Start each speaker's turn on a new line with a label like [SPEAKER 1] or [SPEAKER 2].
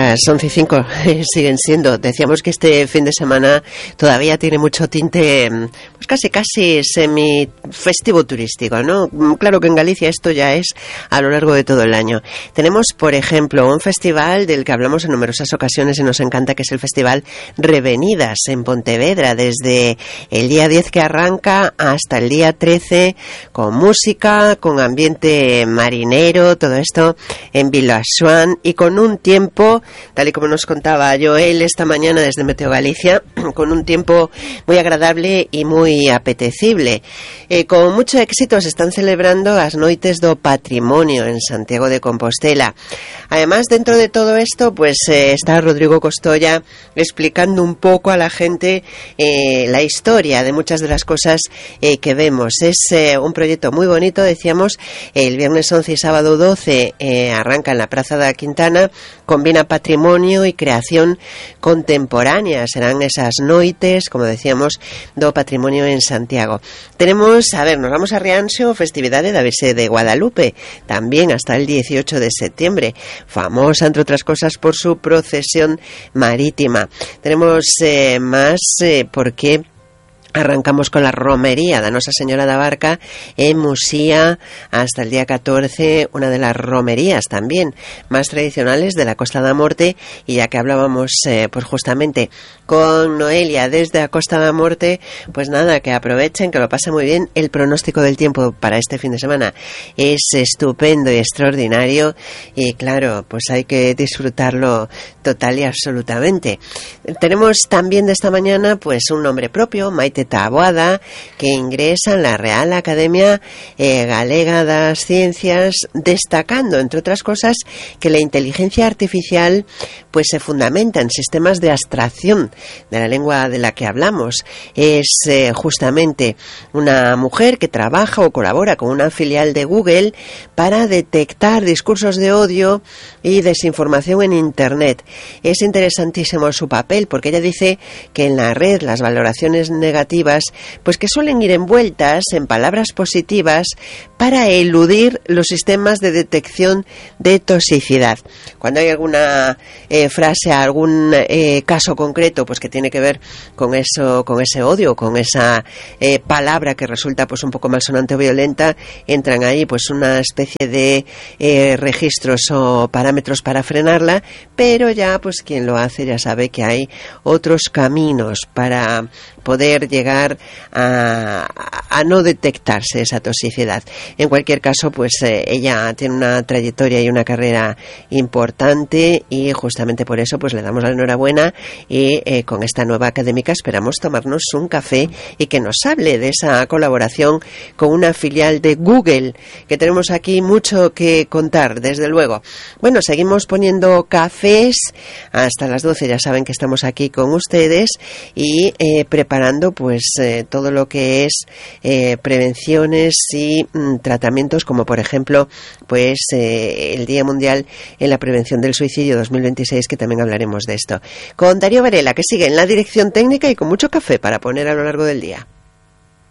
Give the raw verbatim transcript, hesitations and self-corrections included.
[SPEAKER 1] Las once y cinco siguen siendo. Decíamos que este fin de semana todavía tiene mucho tinte, pues casi casi semi festivo turístico, ¿no? Claro que en Galicia esto ya es a lo largo de todo el año. Tenemos, por ejemplo, un festival del que hablamos en numerosas ocasiones y nos encanta, que es el Festival Revenidas en Pontevedra, desde el día diez que arranca hasta el día trece, con música, con ambiente marinero, todo esto en Vilaxuán y con un tiempo, tal y como nos contaba Joel esta mañana desde Meteo Galicia, con un tiempo muy agradable y muy apetecible. Eh, con mucho éxito se están celebrando as Noites do Patrimonio en Santiago de Compostela. Además, dentro de todo esto, pues eh, está Rodrigo Costoya explicando un poco a la gente eh, la historia de muchas de las cosas eh, que vemos. Es eh, un proyecto muy bonito, decíamos, el viernes once y sábado doce eh, arranca en la Praza da Quintana, combina patrimonio y creación contemporánea. Serán esas noites, como decíamos, do patrimonio en Santiago. Tenemos, a ver, nos vamos a Rianxo, festividade da Virxe de Guadalupe, también hasta el dieciocho de septiembre, famosa, entre otras cosas, por su procesión marítima. Tenemos eh, más eh, porque arrancamos con la romería de Nosa Señora da Barca en Musía hasta el día catorce, una de las romerías también más tradicionales de la Costa da Morte. Y ya que hablábamos eh, pues justamente con Noelia desde la Costa da Morte, pues nada, que aprovechen, que lo pasen muy bien. El pronóstico del tiempo para este fin de semana es estupendo y extraordinario y claro, pues hay que disfrutarlo total y absolutamente. Tenemos también de esta mañana pues un nombre propio, Maite Taboada, que ingresa en la Real Academia eh, Galega das Ciencias, destacando, entre otras cosas, que la inteligencia artificial pues se fundamenta en sistemas de abstracción de la lengua de la que hablamos. Es eh, justamente una mujer que trabaja o colabora con una filial de Google para detectar discursos de odio y desinformación en Internet. Es interesantísimo su papel, porque ella dice que en la red las valoraciones negativas pues que suelen ir envueltas en palabras positivas para eludir los sistemas de detección de toxicidad. Cuando hay alguna eh, frase, algún eh, caso concreto pues que tiene que ver con eso, con ese odio, con esa eh, palabra que resulta pues un poco malsonante o violenta, entran ahí pues una especie de eh, registros o parámetros para frenarla, pero ya pues quien lo hace ya sabe que hay otros caminos para poder llegar a, a no detectarse esa toxicidad. En cualquier caso, pues eh, ella tiene una trayectoria y una carrera importante y justamente por eso pues le damos la enhorabuena y eh, con esta nueva académica esperamos tomarnos un café y que nos hable de esa colaboración con una filial de Google, que tenemos aquí mucho que contar, desde luego. Bueno, seguimos poniendo cafés hasta las doce, ya saben que estamos aquí con ustedes y eh, preparando pues eh, todo lo que es eh, prevenciones y mm, tratamientos, como por ejemplo pues eh, el Día Mundial en la Prevención del Suicidio dos mil veintiséis, que también hablaremos de esto. Con Darío Varela, que sigue en la dirección técnica y con mucho café para poner a lo largo del día.